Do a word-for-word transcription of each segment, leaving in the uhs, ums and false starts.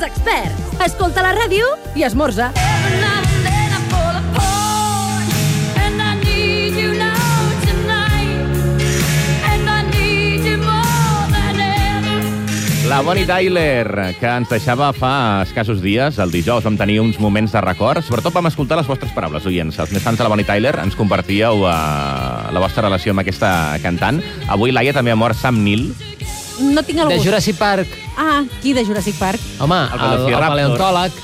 experts. Escolta la ràdio i esmorza. La Bonnie Tyler, que ens deixava fa escassos dies, el dijous, vam tenir uns moments de record. Sobretot vam escoltar les vostres paraules, oients. Els més fans de la Bonnie Tyler ens compartíeu uh, la vostra relació amb aquesta cantant. Avui, Laia, també ha mort Sam Neill. No tinc el De gust. Jurassic Park. Ah, qui de Jurassic Park? Home, el, el, el paleontòleg.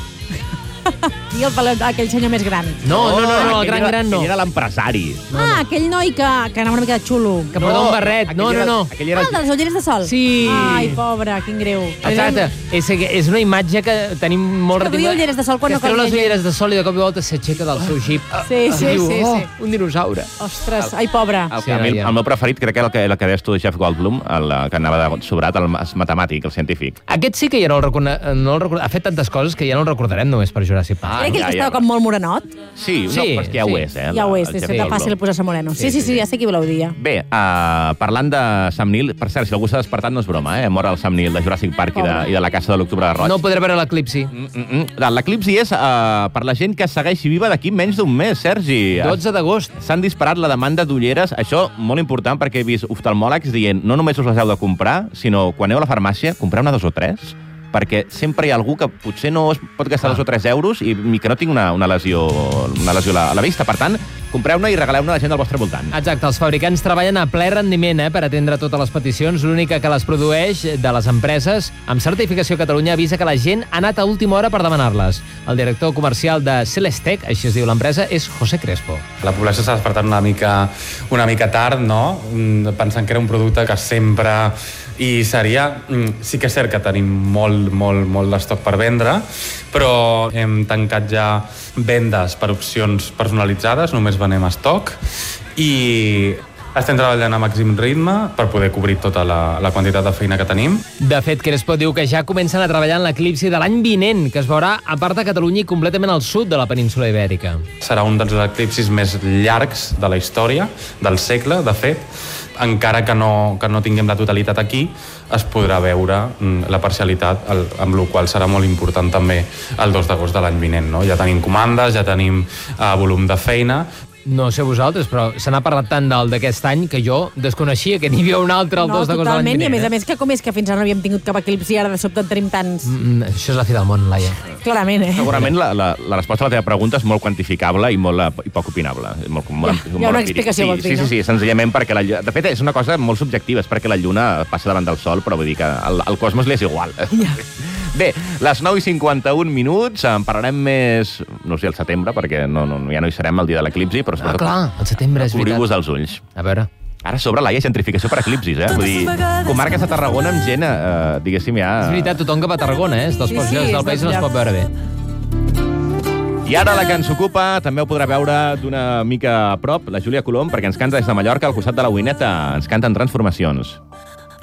Qui el paleont... aquell senyor més gran. No, no, no, no, el gran era, gran no. Aquell era l'empresari. No, ah, no. aquell noi que, que anava una mica de xulo. Que portava un barret. No, no, no. Aquell era... Ah, el de les ulleres de sol. Sí. Ai, pobre, quin greu. Exacte. És, és una imatge que tenim molt Que duia ulleres de sol quan que no es treu calia les ulleres de sol i de cop i volta s'aixeca del seu jeep. Sí, sí, Diu, sí, oh, sí. un dinosaure. Ostres, ai, pobre. El, Sí, que, el, Laia. el meu preferit crec que era el que, el que deies tu de Jeff Goldblum, el que anava de sobrat, el matemàtic, el científic. Aquest sí que ja no el recorda, no el recorda, ha fet tantes coses que ja no el recordarem només per Jurassic Park. Ah, Era aquell ja, que ja. estava com molt morenot. Sí, no, Sí, però és que ja sí. ho és, eh? Ja ho és, el és Jeff tan Goldblum. fàcil posar-se moreno. Sí, sí, sí, ja sé qui voleu dir. Bé, uh, parlant de Sam Neill, per cert, si algú s'ha despertat no és broma, eh? Mor el Sam Neill de Jurassic Park i de, i de la Caça de l'Octubre de Roig. No podré veure l'eclipsi. Mm, mm, mm. L'eclipsi és uh, per la gent que segueixi viva d'aquí menys d'un mes, Sergi. dotze d'agost. S'han disparat la demanda d'ulleres. Això, molt important, perquè he vist oftalmòlegs dient no només us les heu de comprar, sinó quan aneu a la farmàcia, comprar una, dos o tres, perquè sempre hi ha algú que potser no es pot gastar dos o tres euros i que no tinc una, una lesió, una lesió a la, a la vista. Per tant, compreu-ne i regaleu-ne a la gent del vostre voltant. Exacte, els fabricants treballen a ple rendiment eh, per atendre totes les peticions. L'única que les produeix de les empreses amb certificació Catalunya avisa que la gent ha anat a última hora per demanar-les. El director comercial de Celestec, així es diu l'empresa, és José Crespo. La població s'ha despertat una mica, una mica tard, no? Pensant que era un producte que sempre i seria... Sí que és cert que tenim molt, molt, molt d'estoc per vendre, però hem tancat ja vendes per opcions personalitzades, només venem estoc, i estem treballant a màxim ritme per poder cobrir tota la, la quantitat de feina que tenim. De fet, Crespo diu que ja comencen a treballar en l'eclipsi de l'any vinent, que es veurà a part de Catalunya i completament al sud de la península ibèrica. Serà un dels eclipsis més llargs de la història, del segle, de fet. Encara que no, que no tinguem la totalitat aquí, es podrà veure la parcialitat, el, amb la qual serà molt important també el dos d'agost de l'any vinent. No? Ja tenim comandes, ja tenim uh, volum de feina. No sé vosaltres, però se n'ha parlat tant del d'aquest any que jo desconeixia que n'hi havia un altre el No, dos d'agost de l'any totalment, i a vinent. més a més que com és que fins ara no havíem tingut cap eclipsi i ara de sobte en tenim tants. Mm, això és la fi del món, Laia. Clarament, eh? Segurament la, la, la resposta a la teva pregunta és molt quantificable i molt eh, i poc opinable. Molt, molt, Hi ha molt una empíric. explicació, sí, vols dir, sí, no? sí, sí, senzillament perquè la lluna... De fet, és una cosa molt subjectiva, és perquè la lluna passa davant del sol, però vull dir que el, el cosmos li és igual. Ja. Bé, les nou i cinquanta-un minuts, en parlarem més, no sé, al setembre, perquè no, no, ja no hi serem el dia de l'eclipsi, però Ah, sobretot... clar, al setembre, és cobriu-vos veritat. els ulls. A veure... Ara a sobre, Laia, gentrificació per eclipsis, eh? Vull dir, comarques de Tarragona amb gent, eh, diguéssim, ja... És veritat, tothom que va a Tarragona, eh? És dels Sí, pocs sí, llocs és del país dels on es pot veure bé. I ara la que ens ocupa també ho podrà veure d'una mica a prop, la Júlia Colom, perquè ens canta des de Mallorca al costat de la Uineta. Ens canten Transformacions.